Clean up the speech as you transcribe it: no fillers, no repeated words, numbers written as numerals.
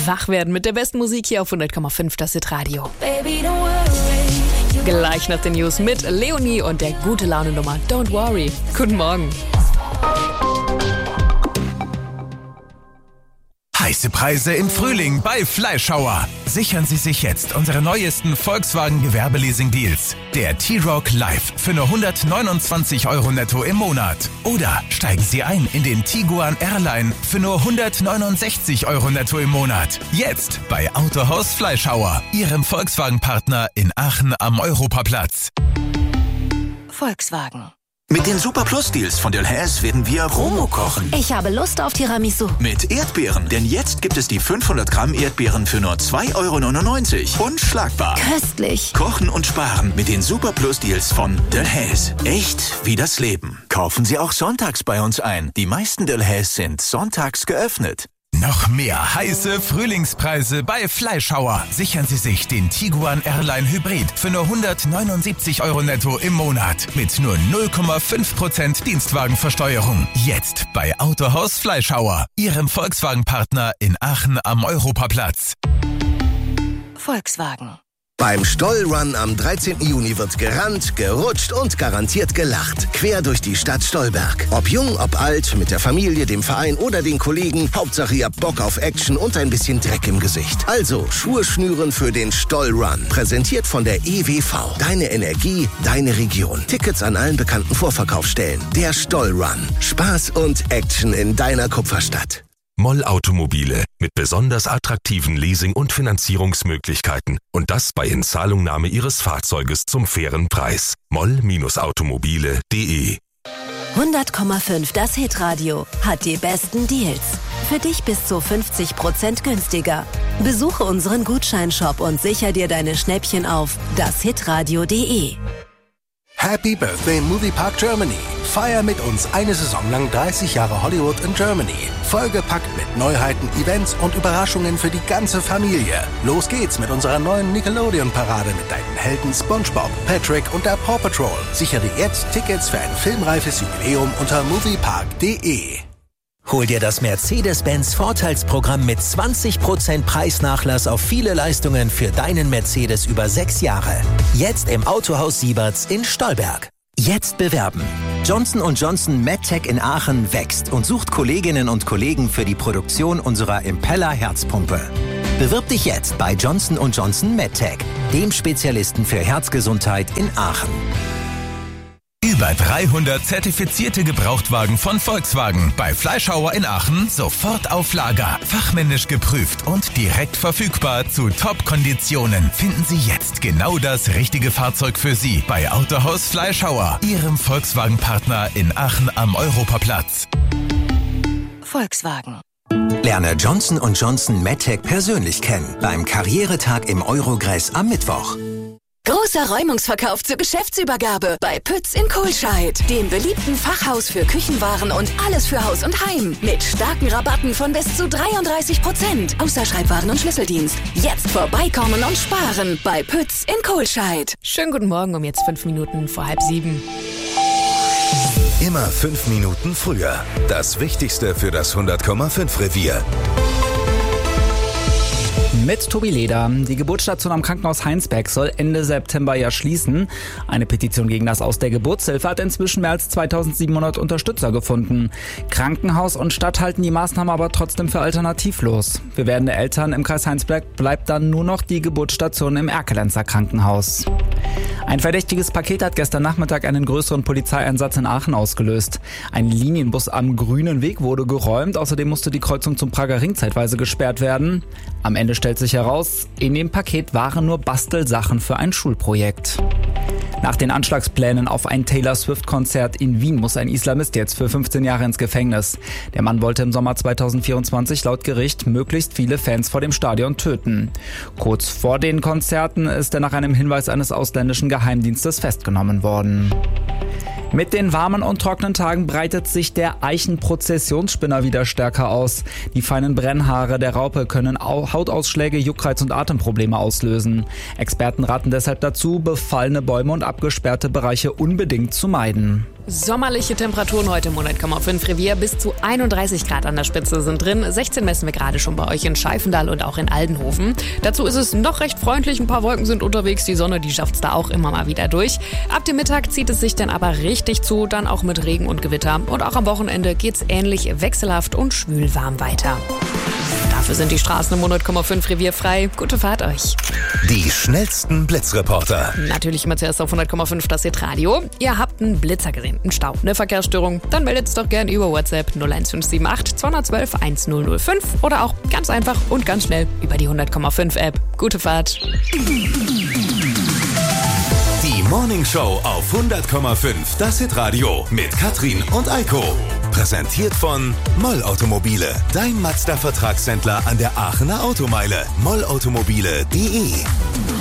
Wach werden mit der besten Musik hier auf 100,5 das Hit-Radio. Gleich nach den News mit Leonie und der gute Laune-Nummer Don't Worry. Guten Morgen. Heiße Preise im Frühling bei Fleischhauer. Sichern Sie sich jetzt unsere neuesten Volkswagen Gewerbeleasing-Deals. Der T-Roc Live für nur 129 € netto im Monat. Oder steigen Sie ein in den Tiguan Airline für nur 169 € netto im Monat. Jetzt bei Autohaus Fleischhauer, Ihrem Volkswagen-Partner in Aachen am Europaplatz. Volkswagen. Mit den Super Plus Deals von Delhaize werden wir Promo kochen. Ich habe Lust auf Tiramisu. Mit Erdbeeren, denn jetzt gibt es die 500 Gramm Erdbeeren für nur 2,99 € Unschlagbar. Köstlich. Kochen und sparen mit den Super Plus Deals von Delhaize. Echt wie das Leben. Kaufen Sie auch sonntags bei uns ein. Die meisten Delhaize sind sonntags geöffnet. Noch mehr heiße Frühlingspreise bei Fleischhauer. Sichern Sie sich den Tiguan Airline Hybrid für nur 179 € netto im Monat. Mit nur 0,5% Dienstwagenversteuerung. Jetzt bei Autohaus Fleischhauer, Ihrem Volkswagen-Partner in Aachen am Europaplatz. Volkswagen. Beim Stollrun am 13. Juni wird gerannt, gerutscht und garantiert gelacht. Quer durch die Stadt Stolberg. Ob jung, ob alt, mit der Familie, dem Verein oder den Kollegen. Hauptsache ihr habt Bock auf Action und ein bisschen Dreck im Gesicht. Also Schuhe schnüren für den Stollrun. Präsentiert von der EWV. Deine Energie, deine Region. Tickets an allen bekannten Vorverkaufsstellen. Der Stollrun. Spaß und Action in deiner Kupferstadt. Moll Automobile mit besonders attraktiven Leasing- und Finanzierungsmöglichkeiten. Und das bei Inzahlungnahme Ihres Fahrzeuges zum fairen Preis. moll-automobile.de 100,5 das Hit-Radio hat die besten Deals. Für dich bis zu 50% günstiger. Besuche unseren Gutscheinshop und sicher dir deine Schnäppchen auf dashitradio.de. Happy Birthday Moviepark Germany. Feier mit uns eine Saison lang 30 Jahre Hollywood in Germany. Vollgepackt mit Neuheiten, Events und Überraschungen für die ganze Familie. Los geht's mit unserer neuen Nickelodeon-Parade mit deinen Helden SpongeBob, Patrick und der Paw Patrol. Sichere jetzt Tickets für ein filmreifes Jubiläum unter moviepark.de. Hol dir das Mercedes-Benz Vorteilsprogramm mit 20% Preisnachlass auf viele Leistungen für deinen Mercedes über 6 Jahre. Jetzt im Autohaus Sieberts in Stolberg. Jetzt bewerben. Johnson & Johnson MedTech in Aachen wächst und sucht Kolleginnen und Kollegen für die Produktion unserer Impeller Herzpumpe. Bewirb dich jetzt bei Johnson & Johnson MedTech, dem Spezialisten für Herzgesundheit in Aachen. Über 300 zertifizierte Gebrauchtwagen von Volkswagen. Bei Fleischhauer in Aachen sofort auf Lager. Fachmännisch geprüft und direkt verfügbar zu Top-Konditionen. Finden Sie jetzt genau das richtige Fahrzeug für Sie bei Autohaus Fleischhauer, Ihrem Volkswagen-Partner in Aachen am Europaplatz. Volkswagen. Lerne Johnson & Johnson MedTech persönlich kennen beim Karrieretag im Eurogress am Mittwoch. Großer Räumungsverkauf zur Geschäftsübergabe bei Pütz in Kohlscheid, dem beliebten Fachhaus für Küchenwaren und alles für Haus und Heim. Mit starken Rabatten von bis zu 33%, außer Schreibwaren und Schlüsseldienst. Jetzt vorbeikommen und sparen bei Pütz in Kohlscheid. Schönen guten Morgen, um jetzt 5 Minuten vor 6:30. Immer 5 Minuten früher. Das Wichtigste für das 100,5 Revier. Mit Tobi Leder. Die Geburtsstation am Krankenhaus Heinsberg soll Ende September ja schließen. Eine Petition gegen das Aus der Geburtshilfe hat inzwischen mehr als 2700 Unterstützer gefunden. Krankenhaus und Stadt halten die Maßnahme aber trotzdem für alternativlos. Für werdende Eltern im Kreis Heinsberg bleibt dann nur noch die Geburtsstation im Erkelenzer Krankenhaus. Ein verdächtiges Paket hat gestern Nachmittag einen größeren Polizeieinsatz in Aachen ausgelöst. Ein Linienbus am Grünen Weg wurde geräumt, außerdem musste die Kreuzung zum Prager Ring zeitweise gesperrt werden. Am Ende stellt sich heraus, in dem Paket waren nur Bastelsachen für ein Schulprojekt. Nach den Anschlagsplänen auf ein Taylor Swift-Konzert in Wien muss ein Islamist jetzt für 15 Jahre ins Gefängnis. Der Mann wollte im Sommer 2024 laut Gericht möglichst viele Fans vor dem Stadion töten. Kurz vor den Konzerten ist er nach einem Hinweis eines ausländischen Geheimdienstes festgenommen worden. Mit den warmen und trockenen Tagen breitet sich der Eichenprozessionsspinner wieder stärker aus. Die feinen Brennhaare der Raupe können Hautausschläge, Juckreiz und Atemprobleme auslösen. Experten raten deshalb dazu, befallene Bäume und abgesperrte Bereiche unbedingt zu meiden. Sommerliche Temperaturen heute im 100,5 Revier. Bis zu 31 Grad an der Spitze sind drin. 16 messen wir gerade schon bei euch in Scheifendal und auch in Aldenhofen. Dazu ist es noch recht freundlich. Ein paar Wolken sind unterwegs. Die Sonne, die schafft's da auch immer mal wieder durch. Ab dem Mittag zieht es sich dann aber richtig zu. Dann auch mit Regen und Gewitter. Und auch am Wochenende geht's ähnlich wechselhaft und schwülwarm weiter. Dafür sind die Straßen im 100,5 Revier frei. Gute Fahrt euch. Die schnellsten Blitzreporter. Natürlich immer zuerst auf 100,5 das Hitradio. Ihr habt einen Blitzer gesehen, einen Stau, eine Verkehrsstörung. Dann meldet es doch gern über WhatsApp 01578 212 1005 oder auch ganz einfach und ganz schnell über die 100,5 App. Gute Fahrt. Die Morning Show auf 100,5 das Hitradio mit Katrin und Eiko. Präsentiert von Moll Automobile, dein Mazda-Vertragshändler an der Aachener Automeile. mollautomobile.de